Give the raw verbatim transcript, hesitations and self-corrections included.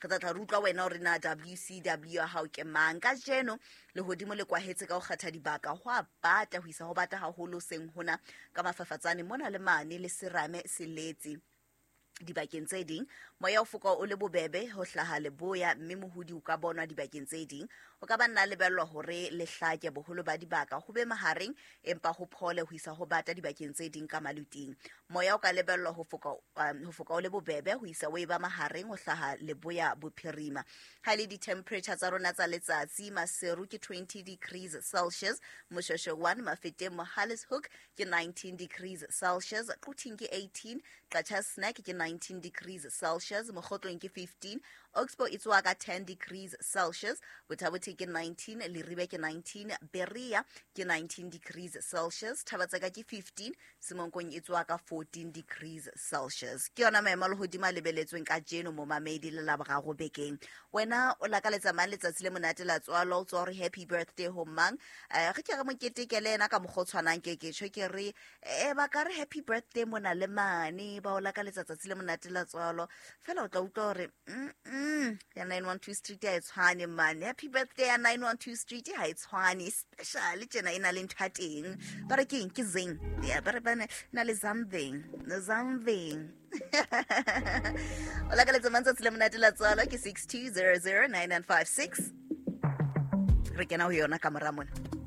re tla tla rutlwa wena hore na W C W ya hao ke mang ka jeno le hodimo le kwahetse ka ho kgetha dibaka ho a bata ho isa ho bata haholo seng hona ka mafafatsane mona le mane le serame se letse dibakeng tse ding moya o foka o le bobebe ho hlaha leboya mme mohudi o ka bonwa dibakeng tse ding o ka ba nna lebellwa hore le hlake boholo ba dibaka ho be mahareng empa ho phole ho isa ho bata dibakeng tse ding ka maluting moya o ka lebellwa ho foka um, ho foka o le bobebe ho isa o e ba mahareng ho hlaha leboya bophirima ha le di temperature tsa rona tsa letsatsi Maseru ke twenty degrees Celsius Moshosho one Mafeteng Mohalishoek ke nineteen degrees Celsius Quting ke eighteen Qacha Snack ke nineteen degrees Celsius Mogotlong ke fifteen Oxbow Itswaka ten degrees Celsius Botabothi ke nineteen Leribe ke nineteen Beria ke nineteen degrees Celsius Thabatseka ke fifteen Simonkong Itswaka fourteen degrees Celsius ke yona maemo le hodima lebeletsweng ka jeno mo mamedi le la boraro bekeng wena o la ka letsamang letsatsi le monate la tswalo o tswa re happy birthday ho mang eh re ke re mokete ke lena ka mogotshwanang ke ke tshwe ke re e ba ka re happy birthday mona le mane ba o la ka letsatsi le monate la tswalo fela o tla utlwa hore mm ya nine one two street ya etshwane man happy birthday ya nine one two street ha etshwane special tjena ina le nthateng ba re ke eng ke zeng ya ba re bana na le something no something ola ka letsamang tsatsile monate la tswalo ke six two zero zero nine nine five six re kena ho yona kamera mona